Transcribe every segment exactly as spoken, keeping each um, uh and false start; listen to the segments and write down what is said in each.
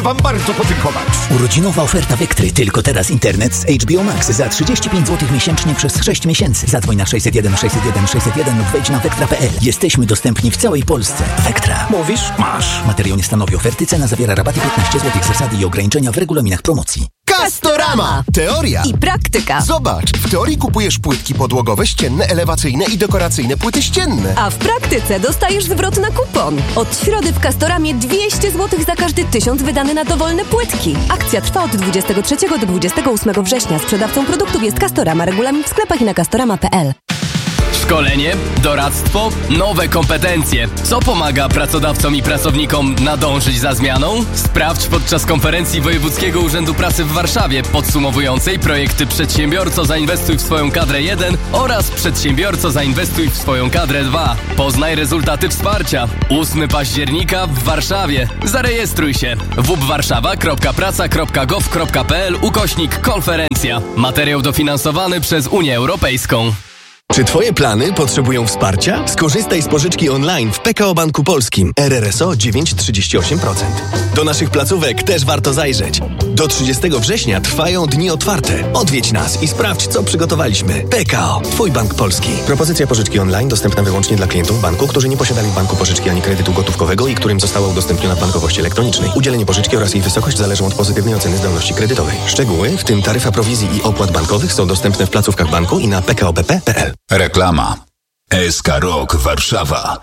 wam bardzo podziękować. Urodzinowa oferta Vectry. Tylko teraz internet z H B O Max za trzydzieści pięć złotych miesięcznie przez sześć miesięcy. Zadzwoń na sześćset jeden sześćset jeden sześćset jeden lub wejdź na vectra kropka p l. Jesteśmy dostępni w całej Polsce. Vectra. Mówisz? Masz. Materiał nie stanowi oferty. Cena zawiera rabaty piętnaście złotych. Zasady i ograniczenia w regulaminach promocji. Castorama! Teoria i praktyka. Zobacz, w teorii kupujesz płytki podłogowe, ścienne, elewacyjne i dekoracyjne płyty ścienne. A w praktyce dostajesz zwrot na kupon. Od środy w Castoramie dwieście złotych za każdy tysiąc wydany na dowolne płytki. Akcja trwa od dwudziestego trzeciego do dwudziestego ósmego września. Sprzedawcą produktów jest Castorama. Regulamin w sklepach i na castorama kropka p l. Szkolenie, doradztwo, nowe kompetencje. Co pomaga pracodawcom i pracownikom nadążyć za zmianą? Sprawdź podczas konferencji Wojewódzkiego Urzędu Pracy w Warszawie podsumowującej projekty Przedsiębiorco zainwestuj w swoją kadrę jeden oraz Przedsiębiorco zainwestuj w swoją kadrę dwa. Poznaj rezultaty wsparcia. ósmego października w Warszawie. Zarejestruj się. w w w kropka warszawa kropka praca kropka gov kropka p l ukośnik konferencja. Materiał dofinansowany przez Unię Europejską. Czy Twoje plany potrzebują wsparcia? Skorzystaj z pożyczki online w P K O Banku Polskim. R R S O dziewięć przecinek trzydzieści osiem procent. Do naszych placówek też warto zajrzeć. Do trzydziestego września trwają dni otwarte. Odwiedź nas i sprawdź, co przygotowaliśmy. P K O. Twój bank polski. Propozycja pożyczki online dostępna wyłącznie dla klientów banku, którzy nie posiadali w banku pożyczki ani kredytu gotówkowego i którym została udostępniona w bankowości elektronicznej. Udzielenie pożyczki oraz jej wysokość zależą od pozytywnej oceny zdolności kredytowej. Szczegóły, w tym taryfa prowizji i opłat bankowych, są dostępne w placówkach banku i na p k o b p kropka p l. Reklama. S K Rock Warszawa.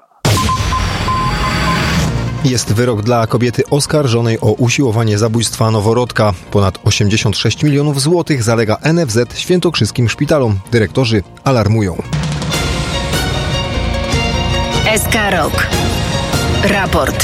Jest wyrok dla kobiety oskarżonej o usiłowanie zabójstwa noworodka. Ponad osiemdziesiąt sześć milionów złotych zalega N F Z świętokrzyskim szpitalom. Dyrektorzy alarmują. S K Rock. Raport.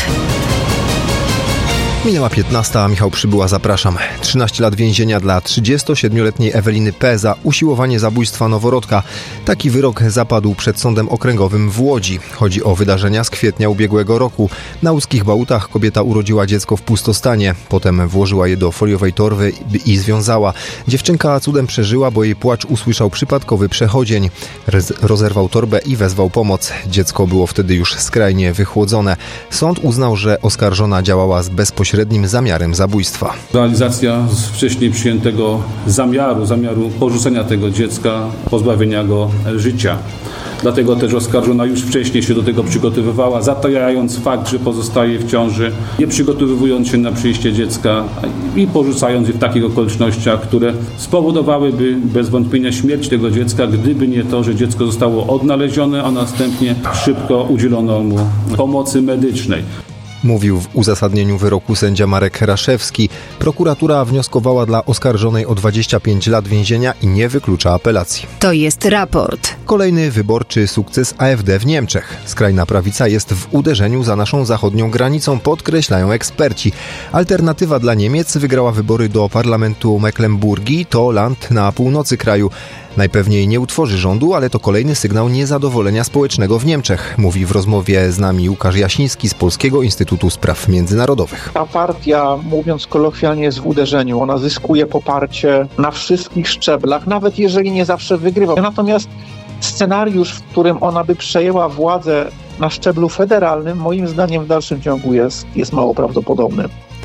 Minęła piętnasta, a Michał Przybyła, zapraszam. trzynaście lat więzienia dla trzydziestosiedmioletniej Eweliny P. za usiłowanie zabójstwa noworodka. Taki wyrok zapadł przed Sądem Okręgowym w Łodzi. Chodzi o wydarzenia z kwietnia ubiegłego roku. Na łódzkich Bałutach kobieta urodziła dziecko w pustostanie. Potem włożyła je do foliowej torby i związała. Dziewczynka cudem przeżyła, bo jej płacz usłyszał przypadkowy przechodzień. Rez- rozerwał torbę i wezwał pomoc. Dziecko było wtedy już skrajnie wychłodzone. Sąd uznał, że oskarżona działała z bezpośrednim średnim zamiarem zabójstwa. Realizacja z wcześniej przyjętego zamiaru, zamiaru porzucenia tego dziecka, pozbawienia go życia. Dlatego też oskarżona już wcześniej się do tego przygotowywała, zatajając fakt, że pozostaje w ciąży, nie przygotowując się na przyjście dziecka i porzucając je w takich okolicznościach, które spowodowałyby bez wątpienia śmierć tego dziecka, gdyby nie to, że dziecko zostało odnalezione, a następnie szybko udzielono mu pomocy medycznej. Mówił w uzasadnieniu wyroku sędzia Marek Raszewski. Prokuratura wnioskowała dla oskarżonej o dwadzieścia pięć lat więzienia i nie wyklucza apelacji. To jest raport. Kolejny wyborczy sukces A F D w Niemczech. Skrajna prawica jest w uderzeniu za naszą zachodnią granicą, podkreślają eksperci. Alternatywa dla Niemiec wygrała wybory do parlamentu Mecklenburgii, to land na północy kraju. Najpewniej nie utworzy rządu, ale to kolejny sygnał niezadowolenia społecznego w Niemczech, mówi w rozmowie z nami Łukasz Jasiński z Polskiego Instytutu Spraw Międzynarodowych. Ta partia, mówiąc kolokwialnie, jest w uderzeniu. Ona zyskuje poparcie na wszystkich szczeblach, nawet jeżeli nie zawsze wygrywa. Natomiast scenariusz, w którym ona by przejęła władzę na szczeblu federalnym, moim zdaniem w dalszym ciągu jest, jest mało prawdopodobny.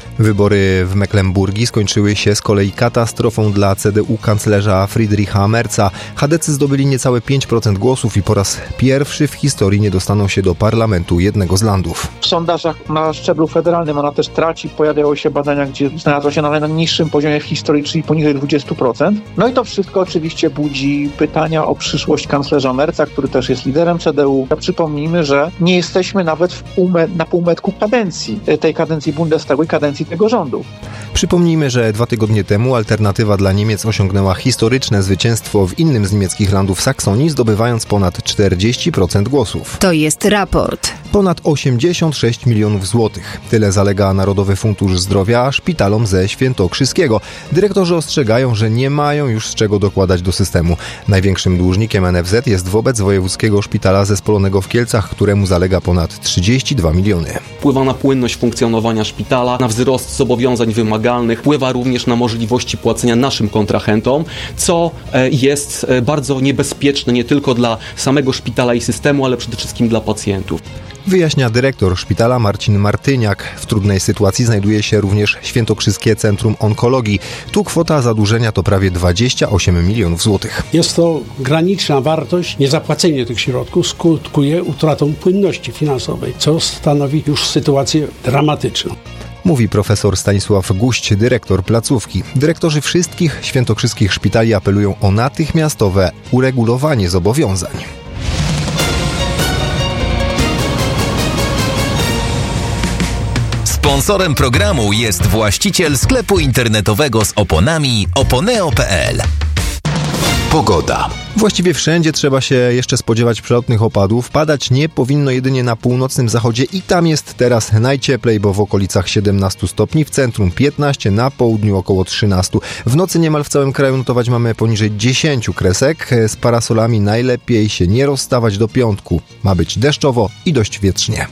Wybory w Mecklenburgii skończyły się z kolei katastrofą dla C D U kanclerza Friedricha Merza. chadecy zdobyli niecałe pięć procent głosów i po raz pierwszy w historii nie dostaną się do parlamentu jednego z landów. W sondażach na szczeblu federalnym ona też traci. Pojawiały się badania, gdzie znalazła się na najniższym poziomie w historii, czyli poniżej dwadzieścia procent. No i to wszystko oczywiście budzi pytania o przyszłość kanclerza Merza, który też jest liderem C D U. Przypomnijmy, że nie jesteśmy nawet w półme- na półmetku kadencji, tej kadencji Bundestagu i kadencji tego rządu. Przypomnijmy, że dwa tygodnie temu Alternatywa dla Niemiec osiągnęła historyczne zwycięstwo w innym z niemieckich landów, Saksonii, zdobywając ponad czterdzieści procent głosów. To jest raport. Ponad osiemdziesiąt sześć milionów złotych. Tyle zalega Narodowy Fundusz Zdrowia szpitalom ze Świętokrzyskiego. Dyrektorzy ostrzegają, że nie mają już z czego dokładać do systemu. Największym dłużnikiem N F Z jest wobec Wojewódzkiego Szpitala Zespolonego w Kielcach, któremu zalega ponad trzydzieści dwa miliony. Wpływa na płynność funkcjonowania szpitala, na wzrost zobowiązań wymagalnych, wpływa również na możliwości płacenia naszym kontrahentom, co jest bardzo niebezpieczne nie tylko dla samego szpitala i systemu, ale przede wszystkim dla pacjentów. Wyjaśnia dyrektor szpitala Marcin Martyniak. W trudnej sytuacji znajduje się również Świętokrzyskie Centrum Onkologii. Tu kwota zadłużenia to prawie dwadzieścia osiem milionów złotych. Jest to graniczna wartość. Niezapłacenie tych środków skutkuje utratą płynności finansowej, co stanowi już sytuację dramatyczną. Mówi profesor Stanisław Guść, dyrektor placówki. Dyrektorzy wszystkich świętokrzyskich szpitali apelują o natychmiastowe uregulowanie zobowiązań. Sponsorem programu jest właściciel sklepu internetowego z oponami oponeo kropka pe el. Pogoda. Właściwie wszędzie trzeba się jeszcze spodziewać przelotnych opadów. Padać nie powinno jedynie na północnym zachodzie i tam jest teraz najcieplej, bo w okolicach siedemnaście stopni, w centrum piętnaście, na południu około trzynaście. W nocy niemal w całym kraju notować mamy poniżej dziesięć kresek. Z parasolami najlepiej się nie rozstawać do piątku. Ma być deszczowo i dość wietrznie.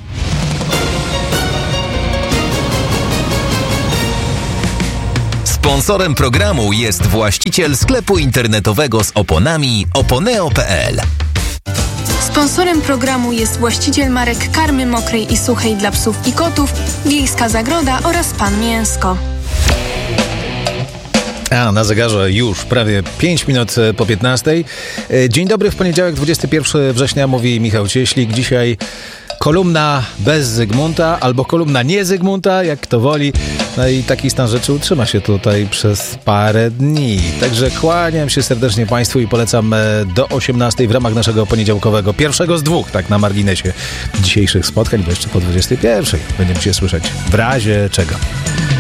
Sponsorem programu jest właściciel sklepu internetowego z oponami oponeo kropka pe el. Sponsorem programu jest właściciel marek karmy mokrej i suchej dla psów i kotów, Wiejska Zagroda oraz Pan Mięsko. A na zegarze już prawie pięć minut po piętnastej. Dzień dobry, w poniedziałek dwudziestego pierwszego września, mówi Michał Cieślik. Dzisiaj kolumna bez Zygmunta albo kolumna nie Zygmunta, jak kto woli. No i taki stan rzeczy utrzyma się tutaj przez parę dni. Także kłaniam się serdecznie Państwu i polecam do osiemnastej w ramach naszego poniedziałkowego, pierwszego z dwóch, tak na marginesie, dzisiejszych spotkań, bo jeszcze po dwudziestej pierwszej będziemy się słyszeć w razie czego.